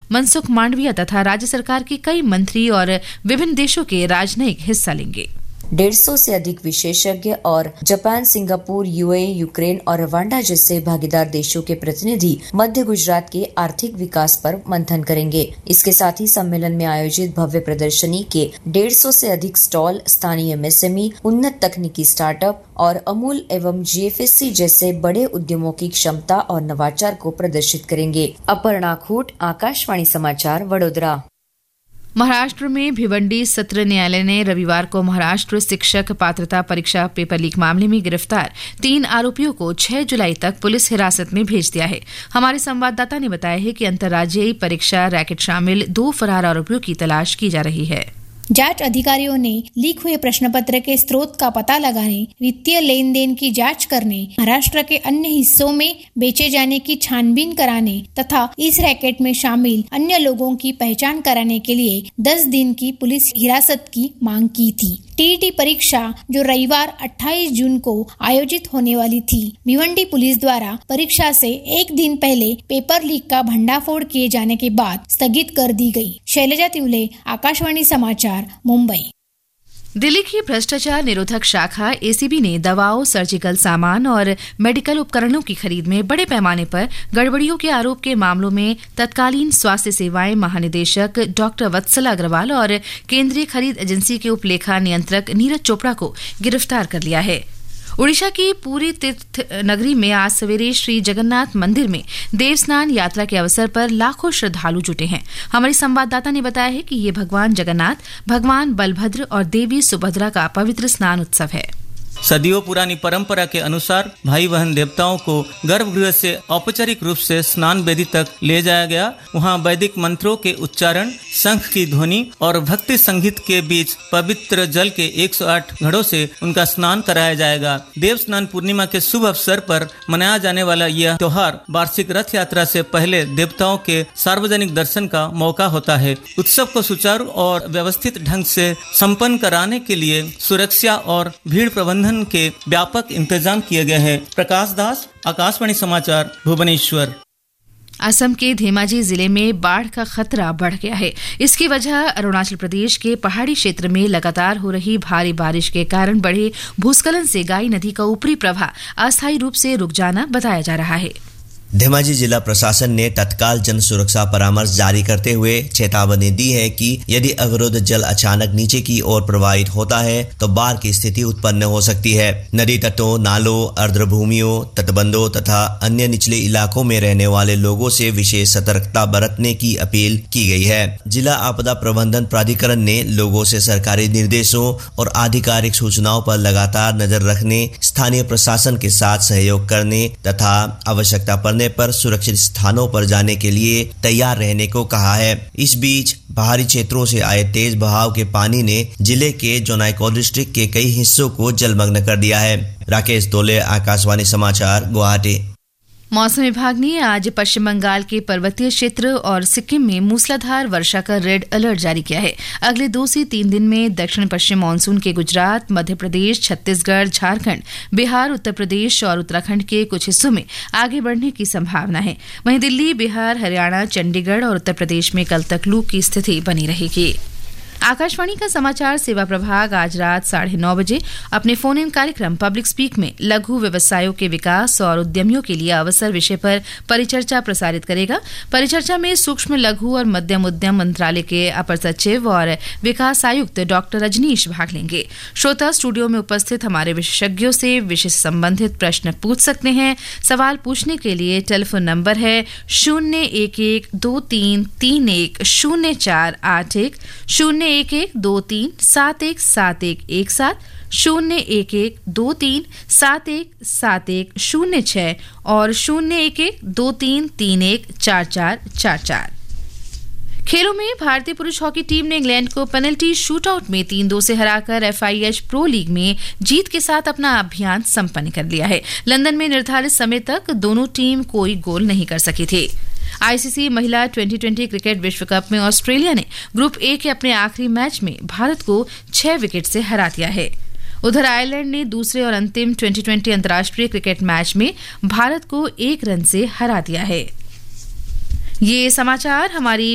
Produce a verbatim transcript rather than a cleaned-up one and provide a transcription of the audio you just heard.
मनसुख मांडविया तथा राज्य सरकार के कई मंत्री और विभिन्न देशों के राजनयिक हिस्सा लेंगे। डेढ़ सौ से अधिक विशेषज्ञ और जापान, सिंगापुर, यूएई, यूक्रेन और रवांडा जैसे भागीदार देशों के प्रतिनिधि मध्य गुजरात के आर्थिक विकास पर मंथन करेंगे। इसके साथ ही सम्मेलन में आयोजित भव्य प्रदर्शनी के डेढ़ सौ से अधिक स्टॉल स्थानीय एमएसएमई, उन्नत तकनीकी स्टार्टअप और अमूल एवं जीएफएससी जैसे बड़े उद्यमों की क्षमता और नवाचार को प्रदर्शित करेंगे। अपर्णा खूट, आकाशवाणी समाचार, वडोदरा। महाराष्ट्र में भिवंडी सत्र न्यायालय ने रविवार को महाराष्ट्र शिक्षक पात्रता परीक्षा पेपर लीक मामले में गिरफ्तार तीन आरोपियों को छह जुलाई तक पुलिस हिरासत में भेज दिया है। हमारे संवाददाता ने बताया है कि अंतर्राज्यीय परीक्षा रैकेट शामिल दो फरार आरोपियों की तलाश की जा रही है। जांच अधिकारियों ने लीक हुए प्रश्न पत्र के स्रोत का पता लगाने, वित्तीय लेन देन की जांच करने, महाराष्ट्र के अन्य हिस्सों में बेचे जाने की छानबीन कराने तथा इस रैकेट में शामिल अन्य लोगों की पहचान कराने के लिए दस दिन की पुलिस हिरासत की मांग की थी। टीईटी परीक्षा जो रविवार अट्ठाईस जून को आयोजित होने वाली थी, भिवंडी पुलिस द्वारा परीक्षा से एक दिन पहले पेपर लीक का भंडाफोड़ किए जाने के बाद स्थगित कर दी गई। शैलजा तिवले, आकाशवाणी समाचार, मुंबई। दिल्ली की भ्रष्टाचार निरोधक शाखा एसीबी ने दवाओं, सर्जिकल सामान और मेडिकल उपकरणों की खरीद में बड़े पैमाने पर गड़बड़ियों के आरोप के मामलों में तत्कालीन स्वास्थ्य सेवाएं महानिदेशक डॉक्टर वत्सला अग्रवाल और केंद्रीय खरीद एजेंसी के उपलेखा नियंत्रक नीरज चोपड़ा को गिरफ्तार कर लिया है। ओडिशा की पूरी तीर्थ नगरी में आज सवेरे श्री जगन्नाथ मंदिर में देव स्नान यात्रा के अवसर पर लाखों श्रद्धालु जुटे हैं। हमारी संवाददाता ने बताया है कि ये भगवान जगन्नाथ, भगवान बलभद्र और देवी सुभद्रा का पवित्र स्नान उत्सव है। सदियों पुरानी परंपरा के अनुसार भाई बहन देवताओं को गर्भगृह से औपचारिक रूप से स्नान वेदी तक ले जाया गया। वहां वैदिक मंत्रों के उच्चारण, शंख की ध्वनि और भक्ति संगीत के बीच पवित्र जल के एक सौ आठ घड़ों से उनका स्नान कराया जाएगा। देव स्नान पूर्णिमा के शुभ अवसर पर मनाया जाने वाला यह त्योहार वार्षिक रथ यात्रा से पहले देवताओं के सार्वजनिक दर्शन का मौका होता है। उत्सव को सुचारू और व्यवस्थित ढंग से संपन्न कराने के लिए सुरक्षा और भीड़ प्रबंधन के व्यापक इंतजाम किए गए हैं। प्रकाश दास, आकाशवाणी समाचार, भुवनेश्वर। असम के धेमाजी जिले में बाढ़ का खतरा बढ़ गया है। इसकी वजह अरुणाचल प्रदेश के पहाड़ी क्षेत्र में लगातार हो रही भारी बारिश के कारण बढ़े भूस्खलन से गाई नदी का ऊपरी प्रवाह अस्थायी रूप से रुक जाना बताया जा रहा है। धेमाजी जिला प्रशासन ने तत्काल जन सुरक्षा परामर्श जारी करते हुए चेतावनी दी है कि यदि अवरुद्ध जल अचानक नीचे की ओर प्रवाहित होता है तो बाढ़ की स्थिति उत्पन्न हो सकती है। नदी तटों, नालों, अर्द्रभूमियों, तटबंधों तथा अन्य निचले इलाकों में रहने वाले लोगों से विशेष सतर्कता बरतने की अपील की गई है। जिला आपदा प्रबंधन प्राधिकरण ने लोगों से सरकारी निर्देशों और आधिकारिक सूचनाओं पर लगातार नजर रखने, स्थानीय प्रशासन के साथ सहयोग करने तथा आवश्यकता पर पर सुरक्षित स्थानों पर जाने के लिए तैयार रहने को कहा है। इस बीच पहाड़ी क्षेत्रों से आए तेज बहाव के पानी ने जिले के जोनाइको डिस्ट्रिक्ट के कई हिस्सों को जलमग्न कर दिया है। राकेश तोले, आकाशवाणी समाचार, गुवाहाटी। मौसम विभाग ने आज पश्चिम बंगाल के पर्वतीय क्षेत्र और सिक्किम में मूसलाधार वर्षा का रेड अलर्ट जारी किया है। अगले दो से तीन दिन में दक्षिण पश्चिम मानसून के गुजरात, मध्य प्रदेश, छत्तीसगढ़, झारखंड, बिहार, उत्तर प्रदेश और उत्तराखंड के कुछ हिस्सों में आगे बढ़ने की संभावना है। वहीं दिल्ली, बिहार, हरियाणा, चंडीगढ़ और उत्तर प्रदेश में कल तक लू की स्थिति बनी रहेगी। आकाशवाणी का समाचार सेवा प्रभाग आज रात साढ़े नौ बजे अपने फोन इन कार्यक्रम पब्लिक स्पीक में लघु व्यवसायों के विकास और उद्यमियों के लिए अवसर विषय पर परिचर्चा प्रसारित करेगा। परिचर्चा में सूक्ष्म, लघु और मध्यम उद्यम मंत्रालय के अपर सचिव और विकास आयुक्त डॉक्टर रजनीश भाग लेंगे। श्रोता स्टूडियो में उपस्थित हमारे विशेषज्ञों से विषय से संबंधित प्रश्न पूछ सकते हैं। सवाल पूछने के लिए टेलीफोन नंबर है शून्य एक एक दो तीन तीन एक शून्य चार आठ एक, शून्य एक एक दो तीन सात एक सात एक एक सात, शून्य एक एक दो तीन सात एक सात एक शून्य छह और शून्य एक एक दो तीन तीन एक चार चार चार चार। खेलों में भारतीय पुरुष हॉकी टीम ने इंग्लैंड को पेनल्टी शूटआउट में तीन दो से हराकर एफआईएच प्रो लीग में जीत के साथ अपना अभियान संपन्न कर लिया है। लंदन में निर्धारित समय तक दोनों टीम कोई गोल नहीं कर सकी थी। आईसीसी महिला ट्वेंटी ट्वेंटी क्रिकेट विश्व कप में ऑस्ट्रेलिया ने ग्रुप ए के अपने आखिरी मैच में भारत को छह विकेट से हरा दिया है। उधर आयरलैंड ने दूसरे और अंतिम ट्वेंटी ट्वेंटी अंतर्राष्ट्रीय क्रिकेट मैच में भारत को एक रन से हरा दिया है। ये समाचार हमारी